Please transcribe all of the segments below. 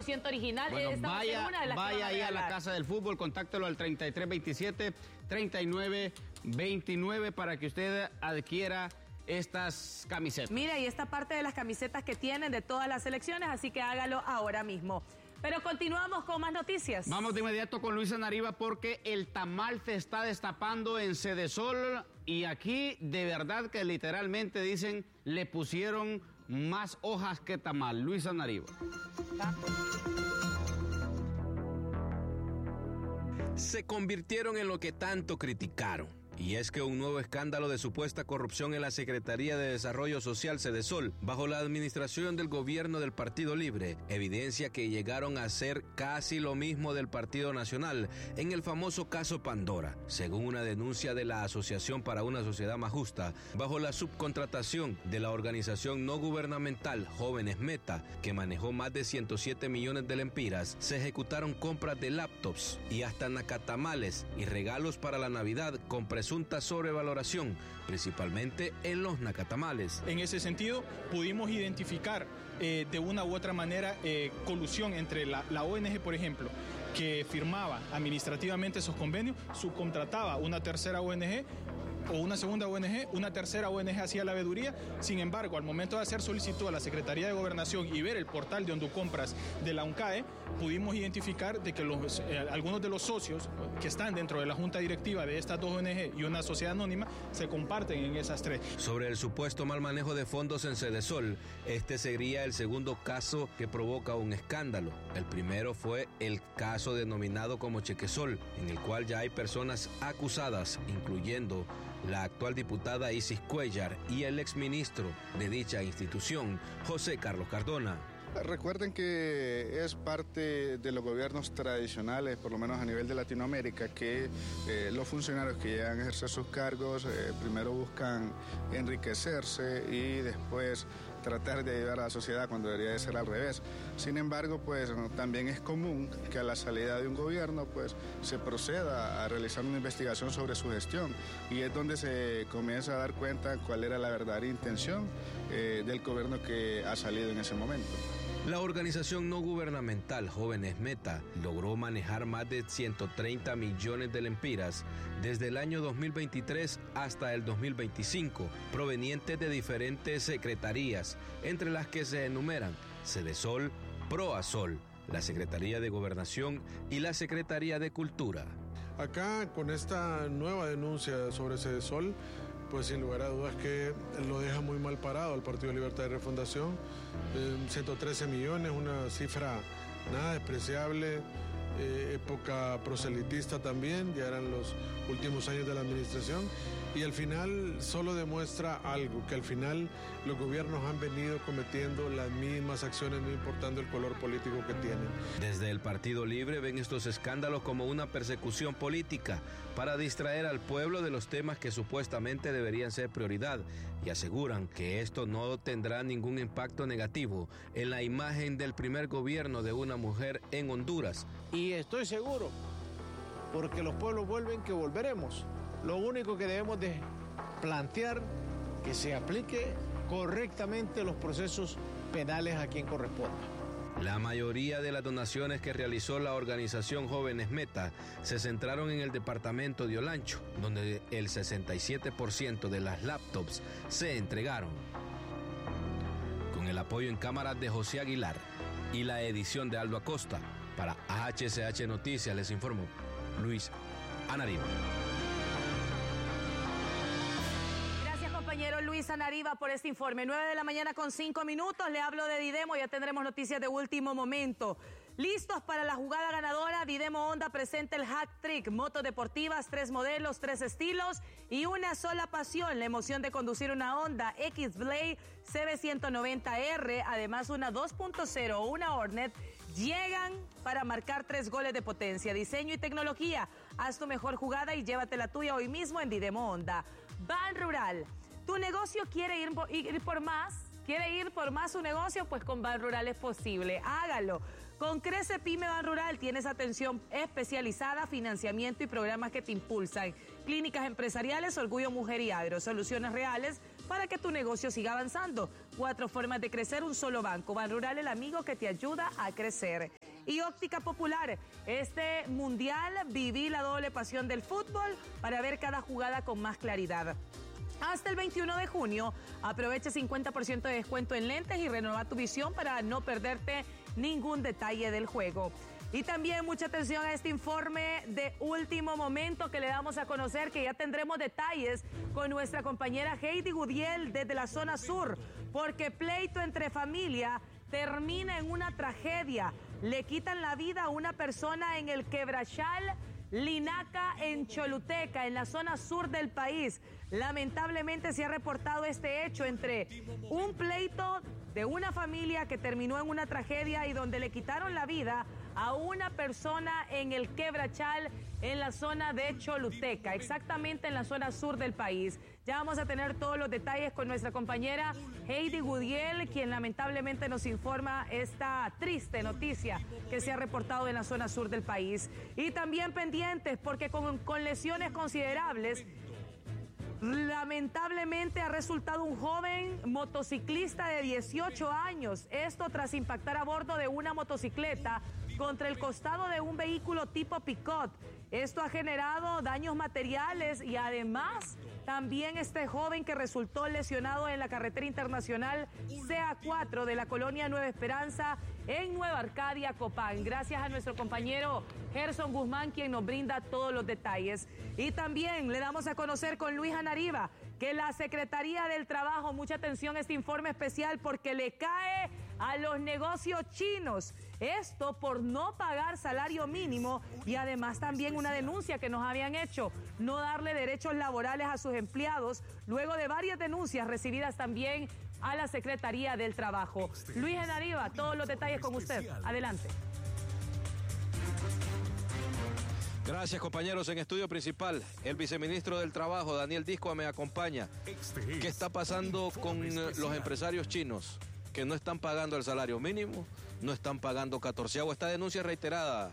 100% original. Bueno, vaya ahí a la Casa del Fútbol, contáctelo al 3327-3929 para que usted adquiera estas camisetas. Mira, y esta parte de las camisetas que tienen de todas las selecciones, así que hágalo ahora mismo. Pero continuamos con más noticias. Vamos de inmediato con Luisa Nariva porque el tamal se está destapando en Cedesol y aquí de verdad que literalmente dicen le pusieron más hojas que tamal. Luisa Nariva. Se convirtieron en lo que tanto criticaron. Y es que un nuevo escándalo de supuesta corrupción en la Secretaría de Desarrollo Social Cedesol, bajo la administración del gobierno del Partido Libre, evidencia que llegaron a ser casi lo mismo del Partido Nacional en el famoso caso Pandora, según una denuncia de la Asociación para una Sociedad Más Justa, bajo la subcontratación de la organización no gubernamental Jóvenes Meta, que manejó más de 107 millones de lempiras, se ejecutaron compras de laptops y hasta nacatamales y regalos para la Navidad con presunta sobrevaloración, principalmente en los nacatamales. En ese sentido, pudimos identificar de una u otra manera colusión entre la ONG, por ejemplo, que firmaba administrativamente esos convenios, subcontrataba una tercera ONG o una segunda ONG, una tercera ONG hacía la veeduría. Sin embargo, al momento de hacer solicitud a la Secretaría de Gobernación y ver el portal de Honducompras de la UNCAE, pudimos identificar de que algunos de los socios que están dentro de la junta directiva de estas dos ONG y una sociedad anónima se comparten en esas tres. Sobre el supuesto mal manejo de fondos en Cedesol, este sería el segundo caso que provoca un escándalo. El primero fue el caso denominado como Chequesol, en el cual ya hay personas acusadas, incluyendo la actual diputada Isis Cuellar y el exministro de dicha institución, José Carlos Cardona. Recuerden que es parte de los gobiernos tradicionales, por lo menos a nivel de Latinoamérica, que los funcionarios que llegan a ejercer sus cargos primero buscan enriquecerse y después tratar de ayudar a la sociedad cuando debería de ser al revés. Sin embargo, pues también es común que a la salida de un gobierno pues se proceda a realizar una investigación sobre su gestión y es donde se comienza a dar cuenta cuál era la verdadera intención del gobierno que ha salido en ese momento. La organización no gubernamental Jóvenes Meta logró manejar más de 130 millones de lempiras desde el año 2023 hasta el 2025, provenientes de diferentes secretarías, entre las que se enumeran Cedesol, Proasol, la Secretaría de Gobernación y la Secretaría de Cultura. Acá, con esta nueva denuncia sobre Cedesol, pues sin lugar a dudas que lo deja muy mal parado al Partido Libertad y Refundación. 113 millones, una cifra nada despreciable, época proselitista también, ya eran los últimos años de la administración, y al final solo demuestra algo, que al final los gobiernos han venido cometiendo las mismas acciones, no importando el color político que tienen. Desde el Partido Libre ven estos escándalos como una persecución política para distraer al pueblo de los temas que supuestamente deberían ser prioridad, y aseguran que esto no tendrá ningún impacto negativo en la imagen del primer gobierno de una mujer en Honduras. Y estoy seguro, porque los pueblos vuelven, que volveremos. Lo único que debemos de plantear que se aplique correctamente los procesos penales a quien corresponda. La mayoría de las donaciones que realizó la organización Jóvenes Meta se centraron en el departamento de Olancho, donde el 67% de las laptops se entregaron. Con el apoyo en cámaras de José Aguilar y la edición de Aldo Acosta, para HCH Noticias les informó Luis Anariva. Compañero Luis Anariva por este informe. 9:05 a.m. Le hablo de Didemo, ya tendremos noticias de último momento. Listos para la jugada ganadora. Didemo Honda presenta el Hack Trick, motos deportivas, 3 modelos, 3 estilos y una sola pasión, la emoción de conducir una Honda X-Blade CB190R, además una 2.0 o una Hornet, llegan para marcar 3 goles de potencia, diseño y tecnología. Haz tu mejor jugada y llévate la tuya hoy mismo en Didemo Honda. Ban Rural. ¿Tu negocio quiere ir por más? ¿Quiere ir por más su negocio? Pues con Ban Rural es posible. Hágalo. Con Crece Pyme Ban Rural tienes atención especializada, financiamiento y programas que te impulsan. Clínicas empresariales, Orgullo Mujer y Agro. Soluciones reales para que tu negocio siga avanzando. 4 formas de crecer, un solo banco. Banrural, el amigo que te ayuda a crecer. Y Óptica Popular, este mundial viví la doble pasión del fútbol para ver cada jugada con más claridad. Hasta el 21 de junio, aprovecha 50% de descuento en lentes y renueva tu visión para no perderte ningún detalle del juego. Y también mucha atención a este informe de último momento que le damos a conocer, que ya tendremos detalles con nuestra compañera Heidi Gudiel desde la zona sur, porque pleito entre familia termina en una tragedia. Le quitan la vida a una persona en el Quebrachal Linaca, en Choluteca, en la zona sur del país. Lamentablemente se ha reportado este hecho entre un pleito de una familia que terminó en una tragedia y donde le quitaron la vida a una persona en el Quebrachal, en la zona de Choluteca, exactamente en la zona sur del país. Ya vamos a tener todos los detalles con nuestra compañera Heidi Gudiel, quien lamentablemente nos informa esta triste noticia que se ha reportado en la zona sur del país. Y también pendientes, porque con lesiones considerables, lamentablemente ha resultado un joven motociclista de 18 años. Esto tras impactar a bordo de una motocicleta contra el costado de un vehículo tipo Picot. Esto ha generado daños materiales y además también este joven que resultó lesionado en la carretera internacional CA4 de la colonia Nueva Esperanza en Nueva Arcadia, Copán. Gracias a nuestro compañero Gerson Guzmán, quien nos brinda todos los detalles. Y también le damos a conocer con Luis Anariba que la Secretaría del Trabajo, mucha atención a este informe especial porque le cae a los negocios chinos. Esto por no pagar salario mínimo y además también una denuncia que nos habían hecho, no darle derechos laborales a sus empleados, luego de varias denuncias recibidas también a la Secretaría del Trabajo. Luis Anariba, todos los detalles con usted. Adelante. Gracias, compañeros. En estudio principal, el viceministro del Trabajo, Daniel Discoa, me acompaña. ¿Qué está pasando con los empresarios chinos que no están pagando el salario mínimo, no están pagando 14avo? Esta denuncia reiterada,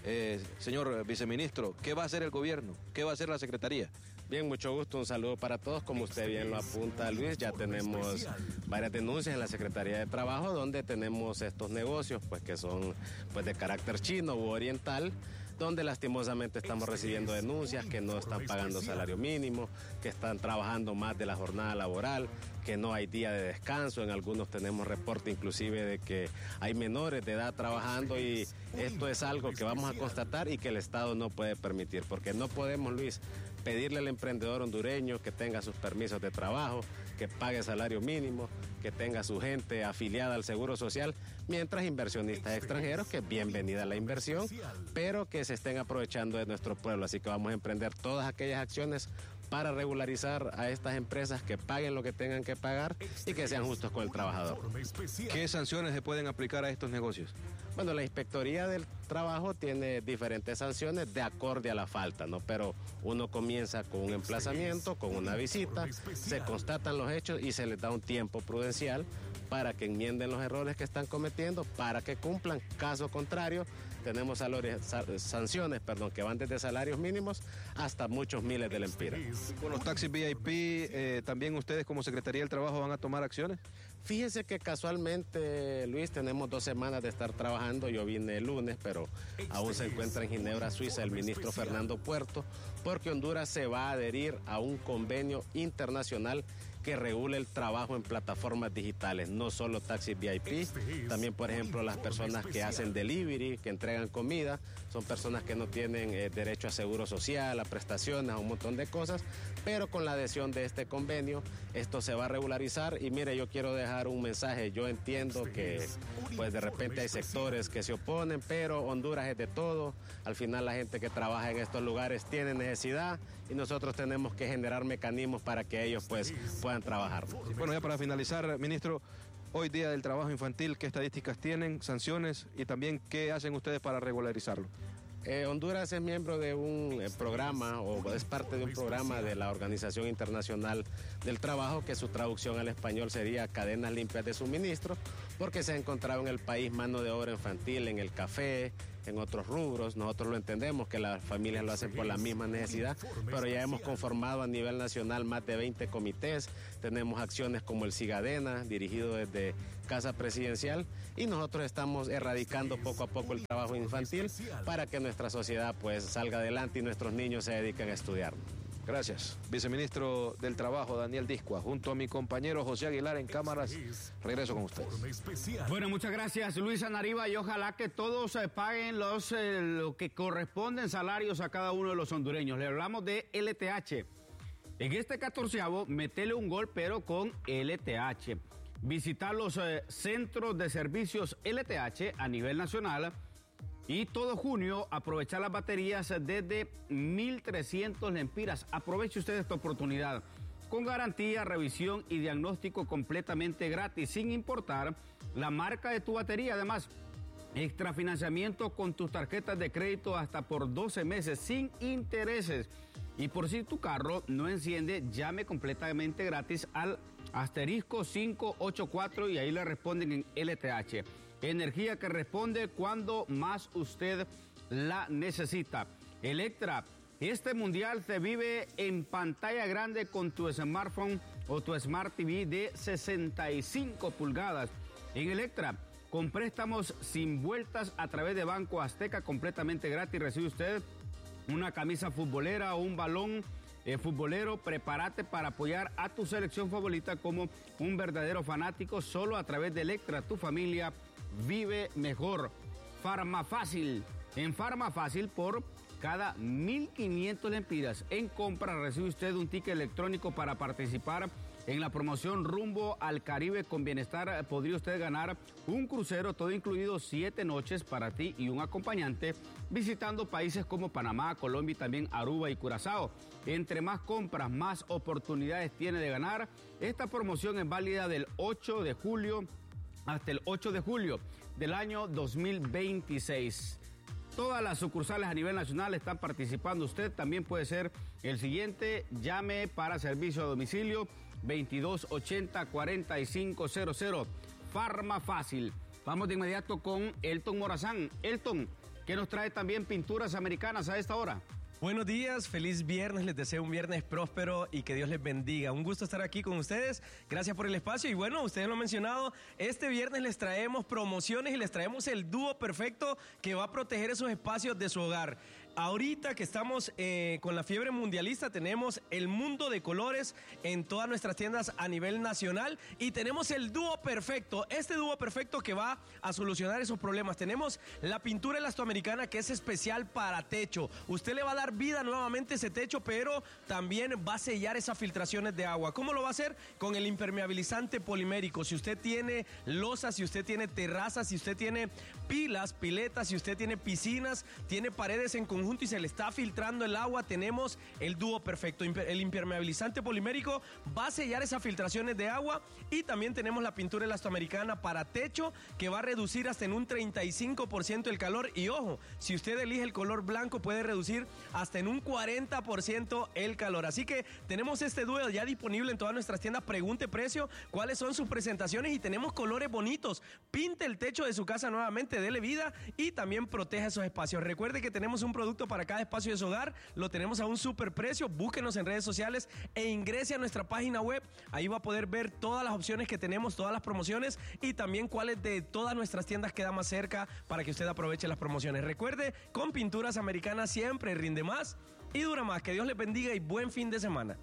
señor viceministro, ¿qué va a hacer el gobierno? ¿Qué va a hacer la Secretaría? Bien, mucho gusto, un saludo para todos. Como usted bien lo apunta, Luis, ya tenemos varias denuncias en la Secretaría de Trabajo donde tenemos estos negocios, pues que son pues de carácter chino u oriental, donde lastimosamente estamos recibiendo denuncias que no están pagando salario mínimo, que están trabajando más de la jornada laboral, que no hay día de descanso. En algunos tenemos reporte inclusive de que hay menores de edad trabajando, y esto es algo que vamos a constatar y que el Estado no puede permitir, porque no podemos, Luis, pedirle al emprendedor hondureño que tenga sus permisos de trabajo, que pague salario mínimo, que tenga su gente afiliada al Seguro Social, mientras inversionistas extranjeros, que es bienvenida la inversión, pero que se estén aprovechando de nuestro pueblo. Así que vamos a emprender todas aquellas acciones para regularizar a estas empresas, que paguen lo que tengan que pagar y que sean justos con el trabajador. ¿Qué sanciones se pueden aplicar a estos negocios? Bueno, la Inspectoría del Trabajo tiene diferentes sanciones de acorde a la falta, ¿no? Pero uno comienza con un emplazamiento, con una visita, se constatan los hechos y se les da un tiempo prudencial para que enmienden los errores que están cometiendo, para que cumplan. Caso contrario, tenemos sanciones que van desde salarios mínimos hasta muchos miles de lempiras. Con los taxis VIP, ¿también ustedes como Secretaría del Trabajo van a tomar acciones? Fíjese que casualmente, Luis, tenemos 2 semanas de estar trabajando. Yo vine el lunes, pero aún se encuentra en Ginebra, Suiza, el ministro Fernando Puerto, porque Honduras se va a adherir a un convenio internacional que regule el trabajo en plataformas digitales, no solo taxis VIP, también por ejemplo las personas que hacen delivery, que entregan comida, son personas que no tienen derecho a seguro social, a prestaciones, a un montón de cosas, pero con la adhesión de este convenio esto se va a regularizar. Y mire, yo quiero dejar un mensaje. Yo entiendo que pues de repente hay sectores que se oponen, pero Honduras es de todo. Al final la gente que trabaja en estos lugares tiene necesidad y nosotros tenemos que generar mecanismos para que ellos pues puedan trabajar. Bueno, ya para finalizar, ministro, hoy Día del Trabajo Infantil, ¿qué estadísticas tienen, sanciones y también qué hacen ustedes para regularizarlo? Honduras es miembro de un programa, o es parte de un programa de la Organización Internacional del Trabajo, que su traducción al español sería Cadenas Limpias de Suministro, porque se ha encontrado en el país mano de obra infantil en el café, en otros rubros. Nosotros lo entendemos que las familias lo hacen por la misma necesidad, pero ya hemos conformado a nivel nacional más de 20 comités. Tenemos acciones como el Cigadena, dirigido desde Casa Presidencial, y nosotros estamos erradicando poco a poco el trabajo infantil para que nuestra sociedad pues salga adelante y nuestros niños se dediquen a estudiar. Gracias. Viceministro del Trabajo, Daniel Discua, junto a mi compañero José Aguilar en cámaras. Regreso con ustedes. Bueno, muchas gracias, Luis Anariba, y ojalá que todos paguen lo que corresponden salarios a cada uno de los hondureños. Le hablamos de LTH. En este 14avo, metele un gol, pero con LTH. Visitar los centros de servicios LTH a nivel nacional. Y todo junio, aprovechar las baterías desde 1.300 lempiras. Aproveche usted esta oportunidad. Con garantía, revisión y diagnóstico completamente gratis, sin importar la marca de tu batería. Además, extrafinanciamiento con tus tarjetas de crédito hasta por 12 meses, sin intereses. Y por si tu carro no enciende, llame completamente gratis al asterisco 584 y ahí le responden en LTH. Energía que responde cuando más usted la necesita. Electra, este mundial se vive en pantalla grande con tu smartphone o tu Smart TV de 65 pulgadas. En Electra, con préstamos sin vueltas a través de Banco Azteca completamente gratis, recibe usted una camisa futbolera o un balón futbolero. Prepárate para apoyar a tu selección favorita como un verdadero fanático solo a través de Electra. Tu familia vive mejor. Farmafácil. En Farmafácil, por cada 1.500 lempiras en compra, recibe usted un ticket electrónico para participar en la promoción Rumbo al Caribe con Bienestar. Podría usted ganar un crucero, todo incluido, 7 noches para ti y un acompañante, visitando países como Panamá, Colombia y también Aruba y Curazao. Entre más compras, más oportunidades tiene de ganar. Esta promoción es válida del 8 de julio hasta el 8 de julio del año 2026. Todas las sucursales a nivel nacional están participando. Usted también puede ser el siguiente. Llame para servicio a domicilio 2280-4500. Farmafácil. Vamos de inmediato con Elton Morazán. Elton, ¿qué nos trae también pinturas americanas a esta hora? Buenos días, feliz viernes, les deseo un viernes próspero y que Dios les bendiga. Un gusto estar aquí con ustedes, gracias por el espacio y bueno, ustedes lo han mencionado, este viernes les traemos promociones y les traemos el dúo perfecto que va a proteger esos espacios de su hogar. Ahorita que estamos con la fiebre mundialista, tenemos el mundo de colores en todas nuestras tiendas a nivel nacional y tenemos el dúo perfecto, este dúo perfecto que va a solucionar esos problemas. Tenemos la pintura elastoamericana que es especial para techo. Usted le va a dar vida nuevamente a ese techo, pero también va a sellar esas filtraciones de agua. ¿Cómo lo va a hacer? Con el impermeabilizante polimérico. Si usted tiene losas, si usted tiene terrazas, si usted tiene piletas, si usted tiene piscinas, tiene paredes en conjunto y se le está filtrando el agua, tenemos el dúo perfecto. El impermeabilizante polimérico va a sellar esas filtraciones de agua y también tenemos la pintura elastoamericana para techo que va a reducir hasta en un 35% el calor y ojo, si usted elige el color blanco puede reducir hasta en un 40% el calor. Así que tenemos este dúo ya disponible en todas nuestras tiendas. Pregunte precio, cuáles son sus presentaciones y tenemos colores bonitos. Pinte el techo de su casa nuevamente, dele vida y también proteja esos espacios. Recuerde que tenemos un producto para cada espacio de su hogar, lo tenemos a un super precio. Búsquenos en redes sociales e ingrese a nuestra página web. Ahí va a poder ver todas las opciones que tenemos, todas las promociones y también cuáles de todas nuestras tiendas queda más cerca para que usted aproveche las promociones. Recuerde, con pinturas americanas siempre rinde más y dura más. Que Dios les bendiga y buen fin de semana.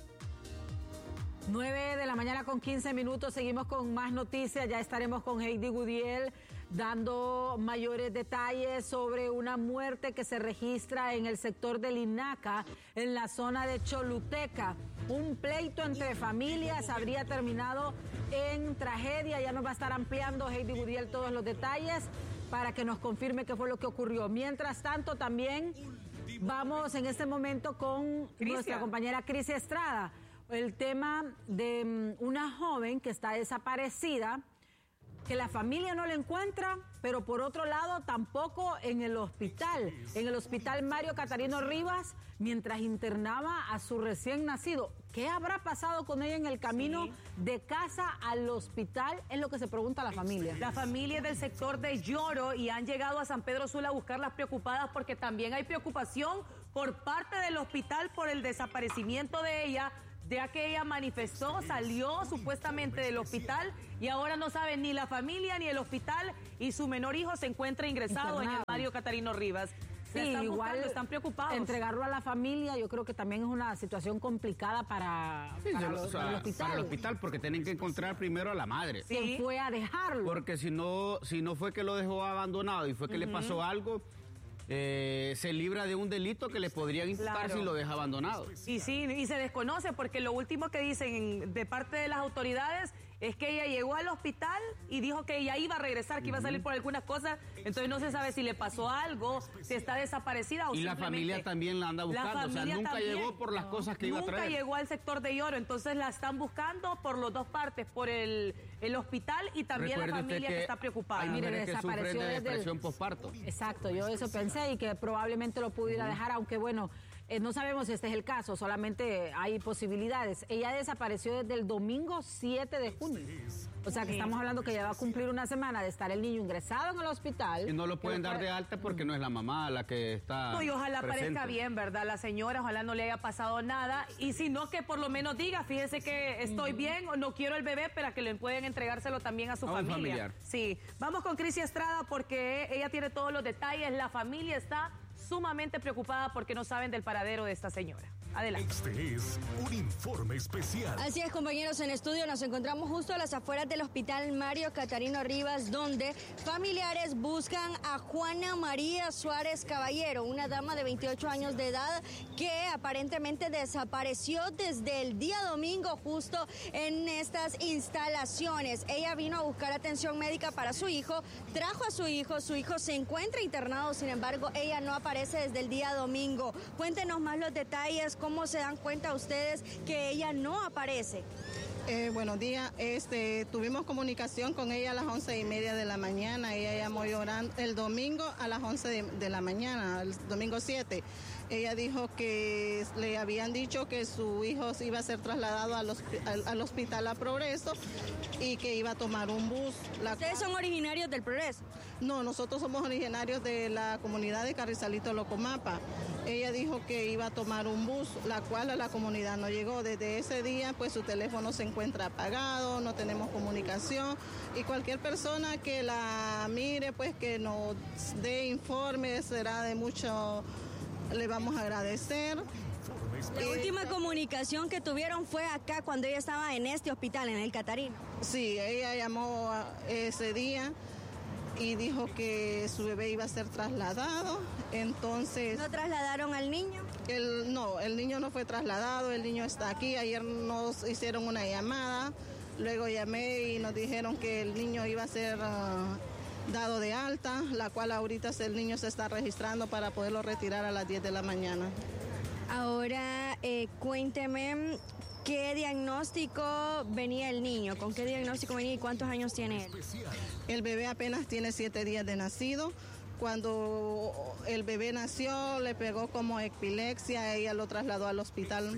9 de la mañana con 15 minutos, seguimos con más noticias. Ya estaremos con Heidi Gudiel dando mayores detalles sobre una muerte que se registra en el sector de Linaca, en la zona de Choluteca. Un pleito entre familias habría terminado en tragedia. Ya nos va a estar ampliando Heidi Gudiel todos los detalles para que nos confirme qué fue lo que ocurrió. Mientras tanto, también vamos en este momento con nuestra compañera Cris Estrada. El tema de una joven que está desaparecida que la familia no la encuentra, pero por otro lado tampoco en el hospital Mario Catarino Rivas, mientras internaba a su recién nacido. ¿Qué habrá pasado con ella en el camino de casa al hospital? Es lo que se pregunta la familia. La familia es del sector de Lloro y han llegado a San Pedro Sula a buscarlas preocupadas porque también hay preocupación por parte del hospital por el desaparecimiento de ella, ya que ella manifestó, salió supuestamente del hospital y ahora no sabe ni la familia ni el hospital y su menor hijo se encuentra ingresado en el Mario Catarino Rivas. Sí, igual están preocupados. Entregarlo a la familia yo creo que también es una situación complicada para el hospital. Para el hospital, porque tienen que encontrar primero a la madre. Sí. ¿Quién fue a dejarlo? Porque si no fue que lo dejó abandonado y fue que le pasó algo, se libra de un delito que le podrían imputar si lo deja abandonado. Y sí, y se desconoce porque lo último que dicen de parte de las autoridades es que ella llegó al hospital y dijo que ella iba a regresar, que iba a salir por algunas cosas, entonces no se sabe si le pasó algo, si está desaparecida o y la familia también la anda buscando, o sea, nunca también llegó por las cosas que iba a traer. Nunca llegó al sector de Lloro, entonces la están buscando por las dos partes, por el hospital y también la familia que está preocupada. Hay mujeres que sufren de depresión postparto. Exacto, yo eso pensé y que probablemente lo pudiera dejar, aunque bueno, no sabemos si este es el caso, solamente hay posibilidades. Ella desapareció desde el domingo 7 de junio. O sea que estamos hablando que ya va a cumplir una semana de estar el niño ingresado en el hospital. Y no lo pueden dar de alta porque no es la mamá la que está No, y ojalá presente. parezca bien, ¿verdad? La señora, ojalá no le haya pasado nada. Y si no, que por lo menos diga, fíjese que estoy bien o no quiero el bebé, para que le puedan entregárselo también a su familia. Familiar. Sí. Vamos con Crisia Estrada porque ella tiene todos los detalles. La familia está sumamente preocupada porque no saben del paradero de esta señora. Adelante. Este es un informe especial. Así es, compañeros, en estudio nos encontramos justo a las afueras del hospital Mario Catarino Rivas, donde familiares buscan a Juana María Suárez Caballero, una dama de 28 años de edad que aparentemente desapareció desde el día domingo justo en estas instalaciones. Ella vino a buscar atención médica para su hijo, trajo a su hijo se encuentra internado, sin embargo, ella no aparece desde el día domingo. Cuéntenos más los detalles. ¿Cómo se dan cuenta ustedes que ella no aparece? Buenos días. Tuvimos comunicación con ella a las 11:30 de la mañana. Ella llamó llorando el domingo a las 11 de la mañana, el domingo 7. Ella dijo que le habían dicho que su hijo iba a ser trasladado al hospital a Progreso y que iba a tomar un bus. ¿Ustedes son originarios del Progreso? No, nosotros somos originarios de la comunidad de Carrizalito Locomapa. Ella dijo que iba a tomar un bus, la cual a la comunidad no llegó. Desde ese día, pues su teléfono se encuentra apagado, no tenemos comunicación y cualquier persona que la mire, pues que nos dé informes, será de mucho, le vamos a agradecer. La última comunicación que tuvieron fue acá cuando ella estaba en este hospital, en el Catarino. Sí, ella llamó ese día y dijo que su bebé iba a ser trasladado, entonces... ¿No trasladaron al niño? No, el niño no fue trasladado, el niño está aquí. Ayer nos hicieron una llamada, luego llamé y nos dijeron que el niño iba a ser dado de alta, la cual ahorita el niño se está registrando para poderlo retirar a las 10 de la mañana. Ahora, cuénteme... ¿Qué diagnóstico venía el niño? ¿Con qué diagnóstico venía y cuántos años tiene él? El bebé apenas tiene 7 días de nacido. Cuando el bebé nació, le pegó como epilepsia. Ella lo trasladó al hospital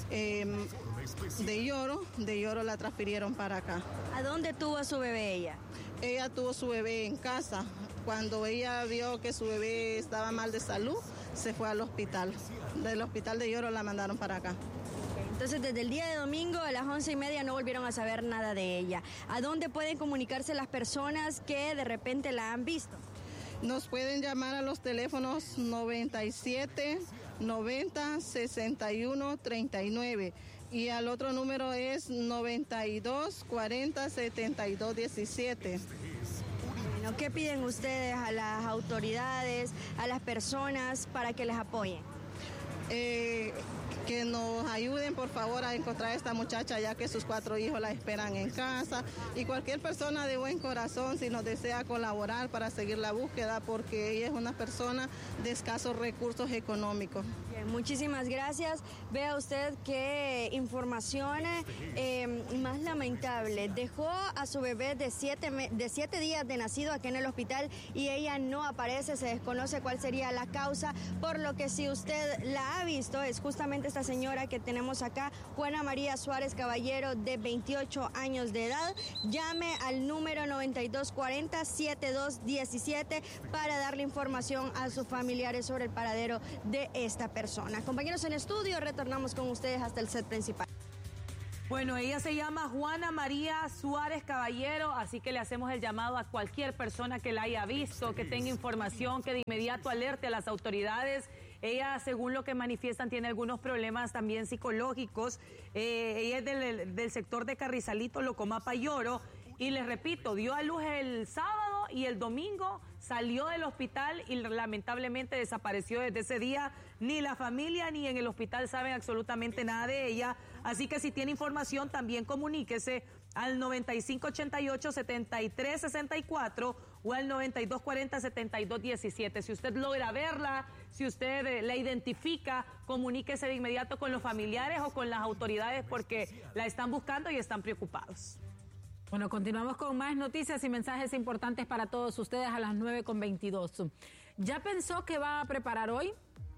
de Lloro. De Lloro la transfirieron para acá. ¿A dónde tuvo a su bebé ella? Ella tuvo su bebé en casa. Cuando ella vio que su bebé estaba mal de salud, se fue al hospital. Del hospital de Lloro la mandaron para acá. Entonces, desde el día de domingo a las 11:30 no volvieron a saber nada de ella. ¿A dónde pueden comunicarse las personas que de repente la han visto? Nos pueden llamar a los teléfonos 97 90 61 39 y al otro número es 92 40 72 17. Bueno, ¿qué piden ustedes a las autoridades, a las personas para que les apoyen? que nos ayuden por favor a encontrar a esta muchacha, ya que sus 4 hijos la esperan en casa, y cualquier persona de buen corazón si nos desea colaborar para seguir la búsqueda, porque ella es una persona de escasos recursos económicos. Bien, muchísimas gracias. Vea usted qué información más lamentable. Dejó a su bebé de 7 días de nacido aquí en el hospital y ella no aparece, se desconoce cuál sería la causa, por lo que si usted la ha visto, es justamente esta señora que tenemos acá, Juana María Suárez Caballero, de 28 años de edad. Llame al número 9240-7217 para darle información a sus familiares sobre el paradero de esta persona. Compañeros en estudio, retornamos con ustedes hasta el set principal. Bueno, ella se llama Juana María Suárez Caballero, así que le hacemos el llamado a cualquier persona que la haya visto, que tenga información, que de inmediato alerte a las autoridades. Ella, según lo que manifiestan, tiene algunos problemas también psicológicos. Ella es del sector de Carrizalito, Locomapa y Oro. Y les repito, dio a luz el sábado y el domingo salió del hospital y lamentablemente desapareció desde ese día. Ni la familia ni en el hospital saben absolutamente nada de ella. Así que si tiene información, también comuníquese al 9588-7364 o al 9240-7217. Si usted logra verla, si usted la identifica, comuníquese de inmediato con los familiares o con las autoridades porque la están buscando y están preocupados. Bueno, continuamos con más noticias y mensajes importantes para todos ustedes a las 9:22. ¿Ya pensó qué va a preparar hoy?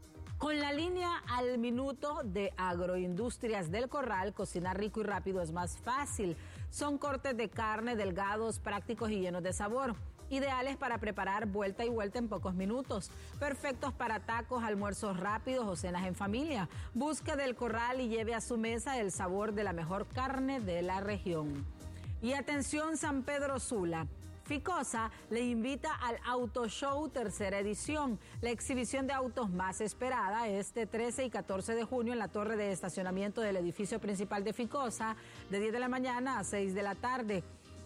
Con la línea al minuto de Agroindustrias del Corral, cocinar rico y rápido es más fácil. Son cortes de carne delgados, prácticos y llenos de sabor. Ideales para preparar vuelta y vuelta en pocos minutos. Perfectos para tacos, almuerzos rápidos o cenas en familia. Busque del Corral y lleve a su mesa el sabor de la mejor carne de la región. Y atención San Pedro Sula. Ficosa le invita al Auto Show tercera edición, la exhibición de autos más esperada este 13 y 14 de junio en la torre de estacionamiento del edificio principal de Ficosa, de 10 de la mañana a 6 de la tarde.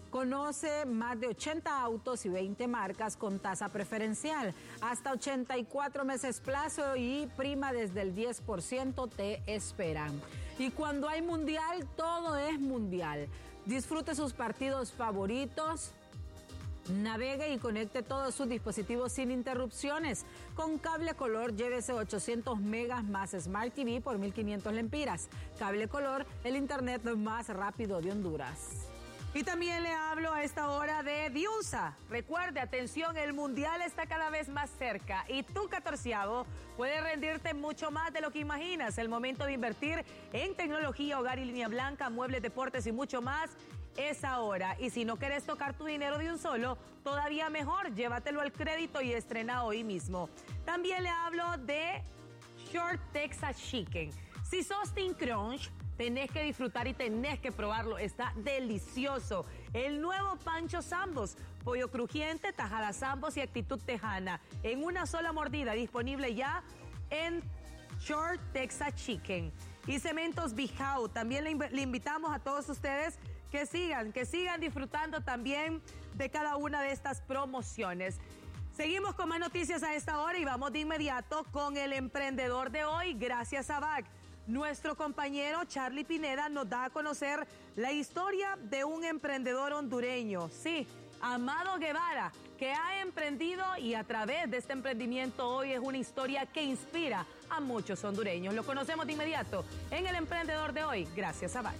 Conoce más de 80 autos y 20 marcas con tasa preferencial, hasta 84 meses plazo y prima desde el 10% te esperan. Y cuando hay mundial, todo es mundial. Disfrute sus partidos favoritos, navegue y conecte todos sus dispositivos sin interrupciones. Con Cable Color, llévese 800 megas más Smart TV por 1.500 lempiras. Cable Color, el internet más rápido de Honduras. Y también le hablo a esta hora de Diunsa. Recuerde, atención, el Mundial está cada vez más cerca y tu 14avo puede rendirte mucho más de lo que imaginas. El momento de invertir en tecnología, hogar y línea blanca, muebles, deportes y mucho más es ahora. Y si no quieres tocar tu dinero de un solo, todavía mejor, llévatelo al crédito y estrena hoy mismo. También le hablo de Short Texas Chicken. Si sos Team Crunch, tenés que disfrutar y tenés que probarlo. Está delicioso. El nuevo Pancho Sambos. Pollo crujiente, tajada Sambos y actitud tejana. En una sola mordida. Disponible ya en Short Texas Chicken. Y Cementos Bijao. También le invitamos a todos ustedes que sigan disfrutando también de cada una de estas promociones. Seguimos con más noticias a esta hora y vamos de inmediato con el emprendedor de hoy, gracias a BAC. Nuestro compañero Charlie Pineda nos da a conocer la historia de un emprendedor hondureño, sí, Amado Guevara, que ha emprendido y a través de este emprendimiento hoy es una historia que inspira a muchos hondureños. Lo conocemos de inmediato en el emprendedor de hoy, gracias a BAC.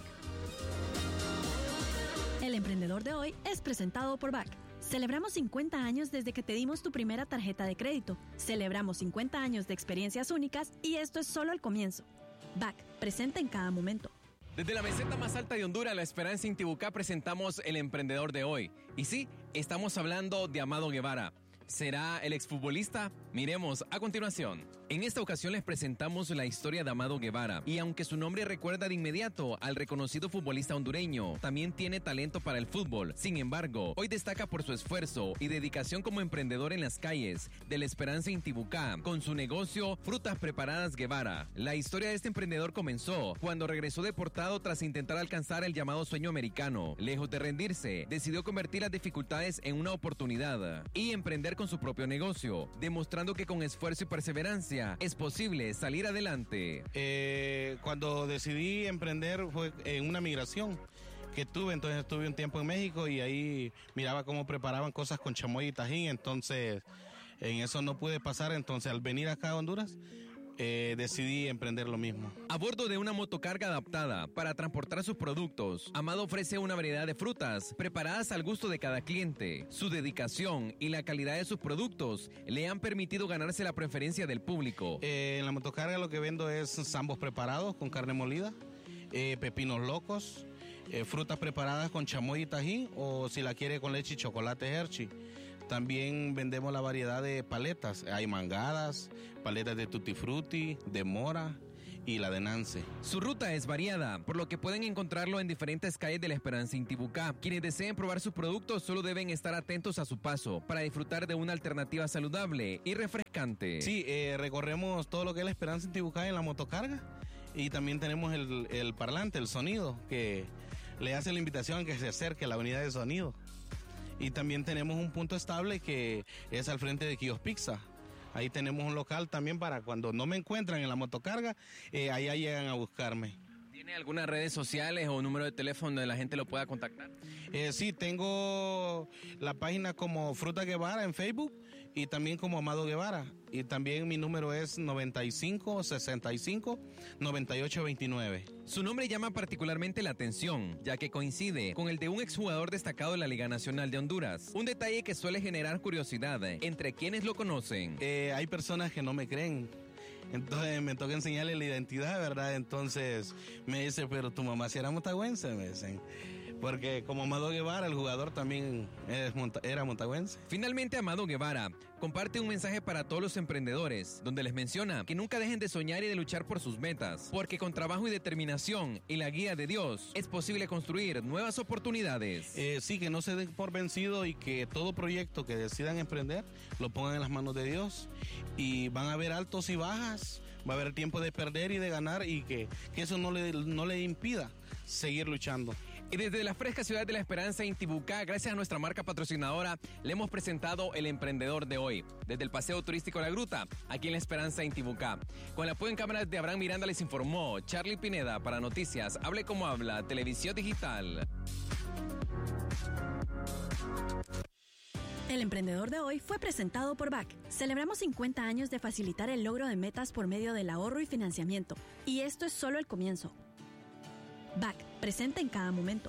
El emprendedor de hoy es presentado por BAC. Celebramos 50 años desde que te dimos tu primera tarjeta de crédito. Celebramos 50 años de experiencias únicas y esto es solo el comienzo. BAC, presente en cada momento. Desde la meseta más alta de Honduras, La Esperanza, Intibucá, presentamos el emprendedor de hoy. Y sí, estamos hablando de Amado Guevara. ¿Será el exfutbolista? Miremos a continuación. En esta ocasión les presentamos la historia de Amado Guevara. Y aunque su nombre recuerda de inmediato al reconocido futbolista hondureño, también tiene talento para el fútbol. Sin embargo, hoy destaca por su esfuerzo y dedicación como emprendedor en las calles de La Esperanza, Intibucá, con su negocio Frutas Preparadas Guevara. La historia de este emprendedor comenzó cuando regresó deportado tras intentar alcanzar el llamado sueño americano. Lejos de rendirse, decidió convertir las dificultades en una oportunidad y emprender con con su propio negocio, demostrando que con esfuerzo y perseverancia es posible salir adelante. Cuando decidí emprender fue en una migración que tuve, entonces estuve un tiempo en México y ahí miraba cómo preparaban cosas con chamoy y tajín, entonces en eso no pude pasar, entonces al venir acá a Honduras decidí emprender lo mismo. A bordo de una motocarga adaptada para transportar sus productos, Amado ofrece una variedad de frutas preparadas al gusto de cada cliente. Su dedicación y la calidad de sus productos le han permitido ganarse la preferencia del público. En la motocarga lo que vendo es zambos preparados con carne molida, pepinos locos, frutas preparadas con chamoy y tajín, o si la quiere con leche y chocolate Hershey. También vendemos la variedad de paletas. Hay mangadas, paletas de tutti frutti, de mora y la de Nance. Su ruta es variada, por lo que pueden encontrarlo en diferentes calles de La Esperanza Intibucá. Quienes deseen probar sus productos solo deben estar atentos a su paso para disfrutar de una alternativa saludable y refrescante. Sí, recorremos todo lo que es La Esperanza Intibucá en la motocarga y también tenemos el parlante, el sonido, que le hace la invitación a que se acerque a la unidad de sonido. Y también tenemos un punto estable que es al frente de Kios Pizza. Ahí tenemos un local también para cuando no me encuentran en la motocarga, allá llegan a buscarme. ¿Tiene algunas redes sociales o número de teléfono donde la gente lo pueda contactar? Sí, tengo la página como Fruta Guevara en Facebook y también como Amado Guevara. Y también mi número es 95 65 98 29. Su nombre llama particularmente la atención, ya que coincide con el de un exjugador destacado de la Liga Nacional de Honduras. Un detalle que suele generar curiosidad entre quienes lo conocen. Hay personas que no me creen. Entonces me toca enseñarle la identidad, ¿verdad? Entonces me dice, pero tu mamá si era motagüense, me dicen. Porque como Amado Guevara, el jugador también era motagüense. Finalmente, Amado Guevara comparte un mensaje para todos los emprendedores, donde les menciona que nunca dejen de soñar y de luchar por sus metas, porque con trabajo y determinación y la guía de Dios es posible construir nuevas oportunidades. Sí, que no se den por vencido y que todo proyecto que decidan emprender lo pongan en las manos de Dios. Y van a haber altos y bajas, va a haber tiempo de perder y de ganar y que eso no le impida seguir luchando. Y desde la fresca ciudad de La Esperanza, Intibucá, gracias a nuestra marca patrocinadora, le hemos presentado el emprendedor de hoy. Desde el paseo turístico La Gruta, aquí en La Esperanza, Intibucá. Con el apoyo en cámaras de Abraham Miranda les informó Charlie Pineda para Noticias Hable Como Habla, Televisión Digital. El emprendedor de hoy fue presentado por BAC. Celebramos 50 años de facilitar el logro de metas por medio del ahorro y financiamiento. Y esto es solo el comienzo. BAC, presente en cada momento.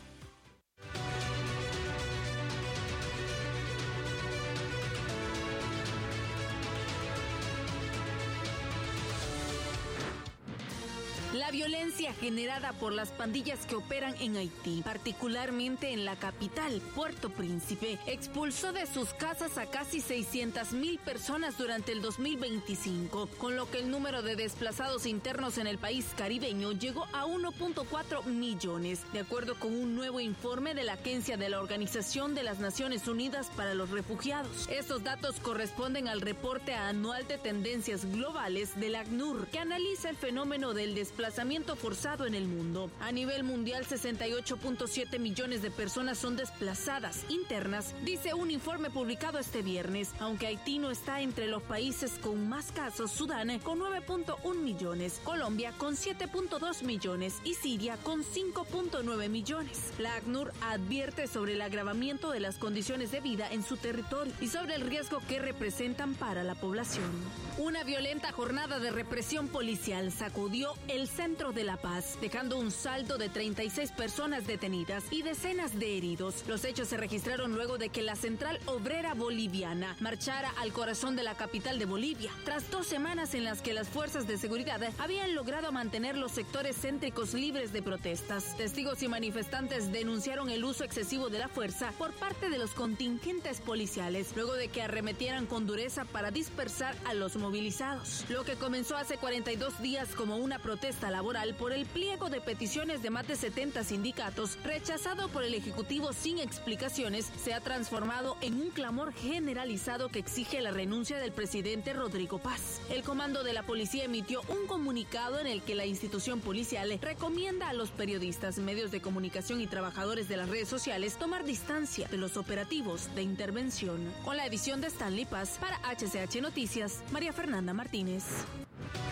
La violencia generada por las pandillas que operan en Haití, particularmente en la capital, Puerto Príncipe, expulsó de sus casas a casi 600,000 personas durante el 2025, con lo que el número de desplazados internos en el país caribeño llegó a 1.4 millones, de acuerdo con un nuevo informe de la Agencia de la Organización de las Naciones Unidas para los Refugiados. Estos datos corresponden al reporte anual de tendencias globales del ACNUR, que analiza el fenómeno del desplazamiento forzado en el mundo. A nivel mundial, 68.7 millones de personas son desplazadas internas, dice un informe publicado este viernes. Aunque Haití no está entre los países con más casos, Sudán con 9.1 millones, Colombia con 7.2 millones y Siria con 5.9 millones. La ACNUR advierte sobre el agravamiento de las condiciones de vida en su territorio y sobre el riesgo que representan para la población. Una violenta jornada de represión policial sacudió el centro de La Paz, dejando un saldo de 36 personas detenidas y decenas de heridos. Los hechos se registraron luego de que la Central Obrera Boliviana marchara al corazón de la capital de Bolivia, tras 2 semanas en las que las fuerzas de seguridad habían logrado mantener los sectores céntricos libres de protestas. Testigos y manifestantes denunciaron el uso excesivo de la fuerza por parte de los contingentes policiales, luego de que arremetieran con dureza para dispersar a los movilizados. Lo que comenzó hace 42 días como una protesta protesta laboral por el pliego de peticiones de más de 70 sindicatos, rechazado por el Ejecutivo sin explicaciones, se ha transformado en un clamor generalizado que exige la renuncia del presidente Rodrigo Paz. El comando de la policía emitió un comunicado en el que la institución policial recomienda a los periodistas, medios de comunicación y trabajadores de las redes sociales tomar distancia de los operativos de intervención. Con la edición de Stanley Paz, para HCH Noticias, María Fernanda Martínez.